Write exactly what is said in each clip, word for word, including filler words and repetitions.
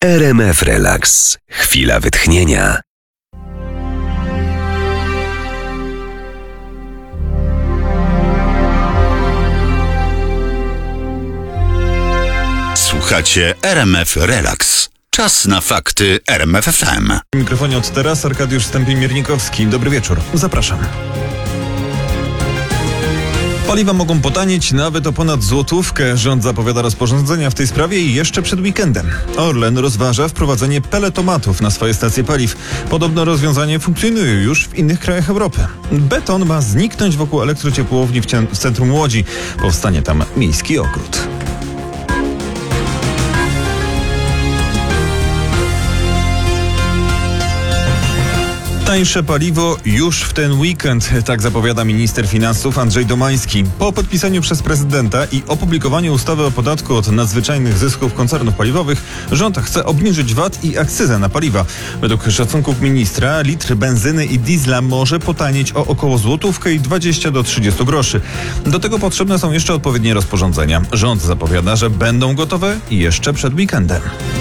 R M F Relax. Chwila wytchnienia. Słuchacie R M F Relax. Czas na fakty R M F F M. W mikrofonie od teraz Arkadiusz Stępień-Miernikowski. Dobry wieczór. Zapraszam. Paliwa mogą potanieć nawet o ponad złotówkę. Rząd zapowiada rozporządzenia w tej sprawie i jeszcze przed weekendem. Orlen rozważa wprowadzenie peletomatów na swoje stacje paliw. Podobne rozwiązanie funkcjonuje już w innych krajach Europy. Beton ma zniknąć wokół elektrociepłowni w, w centrum Łodzi. Powstanie tam miejski ogród. Tańsze paliwo już w ten weekend, tak zapowiada minister finansów Andrzej Domański. Po podpisaniu przez prezydenta i opublikowaniu ustawy o podatku od nadzwyczajnych zysków koncernów paliwowych, rząd chce obniżyć V A T i akcyzę na paliwa. Według szacunków ministra litr benzyny i diesla może potanieć o około złotówkę i dwadzieścia do trzydziestu groszy. Do tego potrzebne są jeszcze odpowiednie rozporządzenia. Rząd zapowiada, że będą gotowe jeszcze przed weekendem.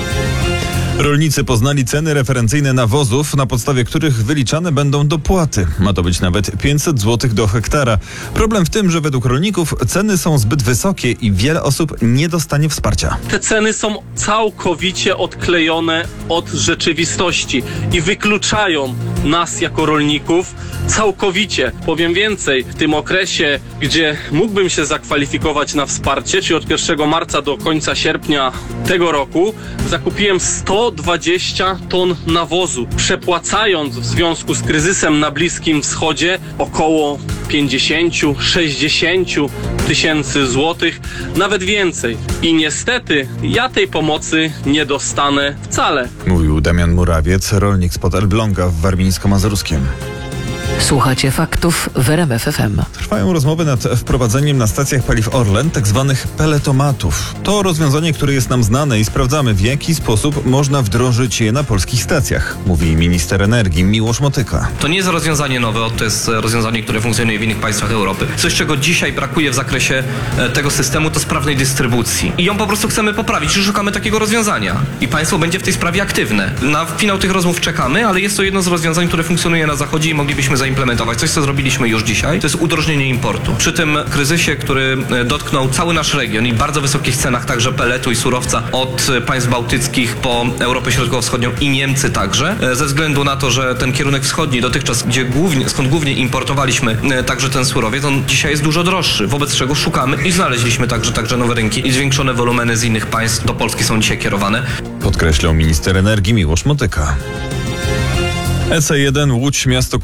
Rolnicy poznali ceny referencyjne nawozów, na podstawie których wyliczane będą dopłaty. Ma to być nawet pięćset złotych do hektara. Problem w tym, że według rolników ceny są zbyt wysokie i wiele osób nie dostanie wsparcia. Te ceny są całkowicie odklejone od rzeczywistości i wykluczają nas jako rolników całkowicie. Powiem więcej, w tym okresie, gdzie mógłbym się zakwalifikować na wsparcie, czyli od pierwszego marca do końca sierpnia tego roku, zakupiłem sto dwadzieścia ton nawozu, przepłacając w związku z kryzysem na Bliskim Wschodzie około pięćdziesiąt do sześćdziesięciu tysięcy złotych, nawet więcej. I niestety ja tej pomocy nie dostanę wcale. Mówił Damian Murawiec, rolnik spod Elbląga w Warmińsko-Mazurskiem. Słuchacie faktów w R M F F M. Trwają rozmowy nad wprowadzeniem na stacjach paliw Orlen tzw. peletomatów. To rozwiązanie, które jest nam znane i sprawdzamy, w jaki sposób można wdrożyć je na polskich stacjach, mówi minister energii Miłosz Motyka. To nie jest rozwiązanie nowe, to jest rozwiązanie, które funkcjonuje w innych państwach Europy. Coś, czego dzisiaj brakuje w zakresie tego systemu, to sprawnej dystrybucji. I ją po prostu chcemy poprawić i szukamy takiego rozwiązania. I państwo będzie w tej sprawie aktywne. Na finał tych rozmów czekamy, ale jest to jedno z rozwiązań, które funkcjonuje na zachodzie i moglibyśmy zaimplementować. Coś, co zrobiliśmy już dzisiaj, to jest udrożnienie importu. Przy tym kryzysie, który dotknął cały nasz region i bardzo wysokich cenach także peletu i surowca od państw bałtyckich po Europę Środkowo-Wschodnią i Niemcy także, ze względu na to, że ten kierunek wschodni dotychczas, gdzie głównie, skąd głównie importowaliśmy także ten surowiec, on dzisiaj jest dużo droższy, wobec czego szukamy i znaleźliśmy także, także nowe rynki i zwiększone wolumeny z innych państw do Polski są dzisiaj kierowane. Podkreślał minister energii Miłosz Motyka. S E jeden Łódź miasto